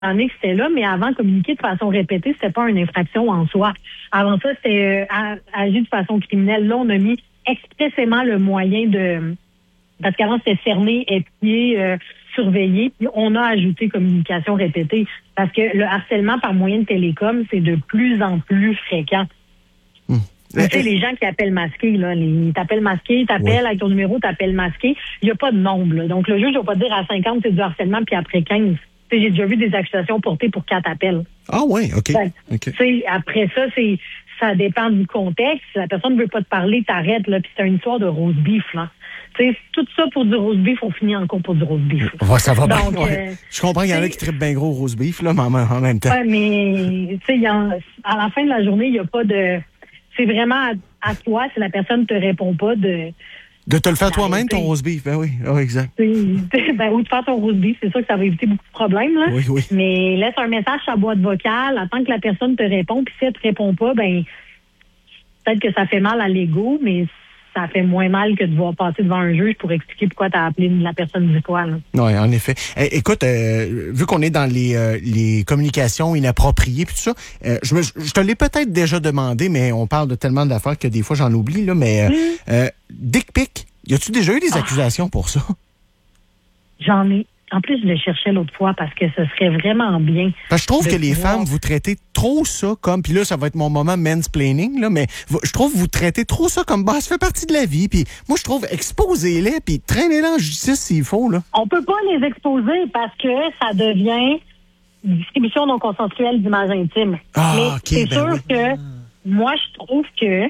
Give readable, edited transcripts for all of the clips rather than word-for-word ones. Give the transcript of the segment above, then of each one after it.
donné que c'était là, mais avant, communiquer de façon répétée, c'était pas une infraction en soi. Avant ça, c'était agir de façon criminelle. Là, on a mis expressément le moyen de... Parce qu'avant, c'était cerné, épié, surveillé. Puis on a ajouté communication répétée. Parce que le harcèlement par moyen de télécom, c'est de plus en plus fréquent. Tu sais, les gens qui appellent masqués, là, ils t'appellent masqué, t'appellent avec ton numéro, t'appelles masqué. Il n'y a pas de nombre, là. Donc, le juge ne va pas dire à 50, c'est du harcèlement, puis après 15. Tu sais, j'ai déjà vu des accusations portées pour 4 appels. Ah oui, OK. Tu sais, après ça, ça dépend du contexte. Si la personne ne veut pas te parler, t'arrêtes, là, puis c'est une histoire de roast beef, là. Tu sais, tout ça pour du roast beef, on finit encore pour du roast beef. Ouais, ça va donc, bien. Ouais. Je comprends qu'il y en a qui trippent bien gros roast beef, là, mais en même temps. Ouais, mais, tu sais, à la fin de la journée, il n'y a pas de... C'est vraiment à toi, si la personne ne te répond pas, de te le faire toi-même, ton roast beef. Ben oui, exact. Ou de faire ton roast beef, c'est sûr que ça va éviter beaucoup de problèmes, là. Oui. Mais laisse un message sur la boîte vocale, attends que la personne te réponde, puis si elle te répond pas, ben peut-être que ça fait mal à l'ego, mais ça fait moins mal que de devoir passer devant un juge pour expliquer pourquoi tu as appelé la personne du quoi. Oui, en effet. Écoute, vu qu'on est dans les communications inappropriées puis tout ça, je te l'ai peut-être déjà demandé, mais on parle de tellement d'affaires que des fois j'en oublie, là, mais dick pic, y a-tu déjà eu des accusations pour ça? J'en ai. En plus, je le cherchais l'autre fois parce que ce serait vraiment bien. Parce que je trouve que les femmes, vous traitez trop ça comme... Puis là, ça va être mon moment mansplaining, là, mais je trouve que vous traitez trop ça comme... Bah, ça fait partie de la vie. Puis moi, je trouve, exposez-les, puis traînez-les en justice s'il faut, là. On peut pas les exposer parce que ça devient distribution non consensuelle d'images intimes. Mais c'est sûr que moi, je trouve que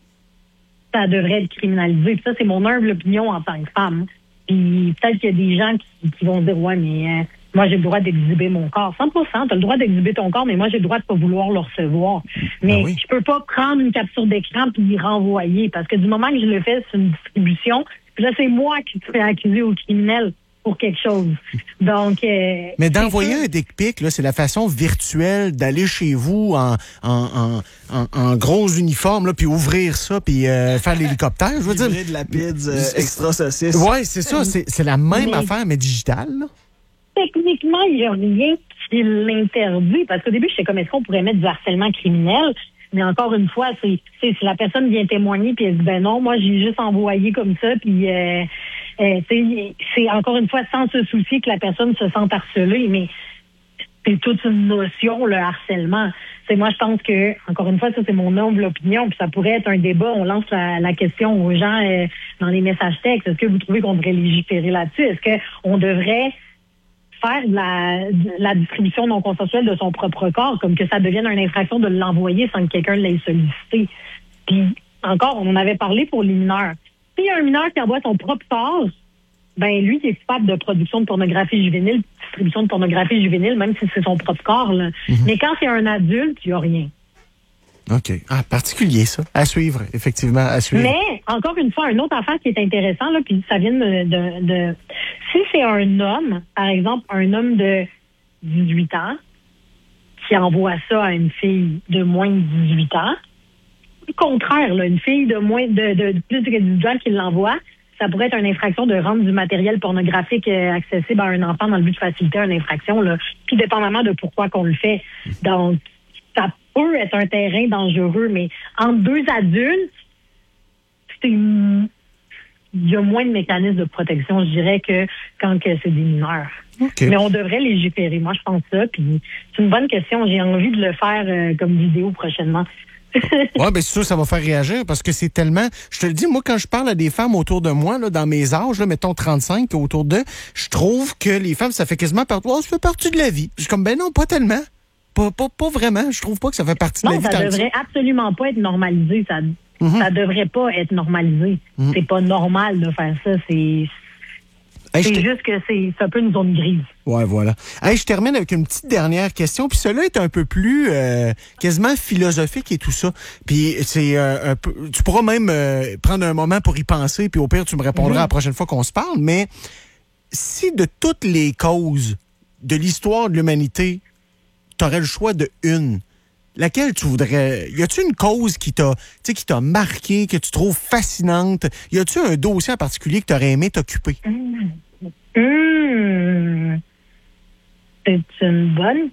ça devrait être criminalisé. Puis ça, c'est mon humble opinion en tant que femme. Puis peut-être qu'il y a des gens qui vont dire, ouais, mais moi, j'ai le droit d'exhiber mon corps. 100%, t'as le droit d'exhiber ton corps, mais moi, j'ai le droit de pas vouloir le recevoir. Mais je peux pas prendre une capture d'écran puis y renvoyer, parce que du moment que je le fais, c'est une distribution. Puis là, c'est moi qui te fais accuser au criminel pour quelque chose. Donc, mais d'envoyer un dick pic, là, c'est la façon virtuelle d'aller chez vous en gros uniforme, là, puis ouvrir ça, puis faire l'hélicoptère, je veux dire. De la pizza extra saucisse. Ouais, c'est ça, c'est la même affaire, mais digitale, là. Techniquement, il n'y a rien qui l'interdit, parce qu'au début, j'étais comme, est-ce qu'on pourrait mettre du harcèlement criminel? Mais encore une fois, c'est si la personne vient témoigner, puis elle dit, ben non, moi, j'ai juste envoyé comme ça, puis c'est encore une fois sans se soucier que la personne se sente harcelée, mais c'est toute une notion, le harcèlement. Moi, je pense que, encore une fois, ça, c'est mon humble opinion, puis ça pourrait être un débat. On lance la question aux gens dans les messages textes. Est-ce que vous trouvez qu'on devrait légiférer là-dessus? Est-ce qu'on devrait faire la distribution non consensuelle de son propre corps, comme que ça devienne une infraction de l'envoyer sans que quelqu'un l'ait sollicité? Puis, encore, on en avait parlé pour les mineurs. S'il y a un mineur qui envoie son propre corps, ben lui, il est coupable de production de pornographie juvénile, distribution de pornographie juvénile, même si c'est son propre corps, là. Mais quand c'est un adulte, il n'y a rien. OK. Ah, particulier, ça. À suivre, effectivement, à suivre. Mais, encore une fois, une autre affaire qui est intéressante, là, puis ça vient de... Si c'est un homme, par exemple, un homme de 18 ans, qui envoie ça à une fille de moins de 18 ans, au contraire, là, une fille de moins de plus de 18 ans qui l'envoie, ça pourrait être une infraction de rendre du matériel pornographique accessible à un enfant dans le but de faciliter une infraction, là, tout dépendamment de pourquoi qu'on le fait. Donc, ça peut être un terrain dangereux, mais entre deux adultes, il y a moins de mécanismes de protection, je dirais, que quand que c'est des mineurs. Okay. Mais on devrait légiférer. Moi, je pense ça. Puis c'est une bonne question. J'ai envie de le faire comme vidéo prochainement. Oui, bien, c'est sûr, ça va faire réagir parce que c'est tellement... Je te le dis, moi, quand je parle à des femmes autour de moi, là, dans mes âges, là, mettons 35 autour d'eux, je trouve que les femmes, ça fait quasiment partie... Oh, ça fait partie de la vie. Je suis comme, ben non, pas tellement. Pas vraiment. Je trouve pas que ça fait partie de la vie. Non, ça devrait absolument pas être normalisé. Ça devrait pas être normalisé. C'est pas normal de faire ça. C'est juste que c'est un peu une zone grise. Ouais, voilà. Hey, je termine avec une petite dernière question. Puis cela est un peu plus quasiment philosophique et tout ça. Puis c'est un peu. Tu pourras même prendre un moment pour y penser. Puis au pire, tu me répondras la prochaine fois qu'on se parle. Mais si de toutes les causes de l'histoire de l'humanité, tu aurais le choix de une, laquelle tu voudrais... Y a-tu une cause qui t'a marqué, que tu trouves fascinante? Y a-tu un dossier en particulier que tu aurais aimé t'occuper? c'est une bonne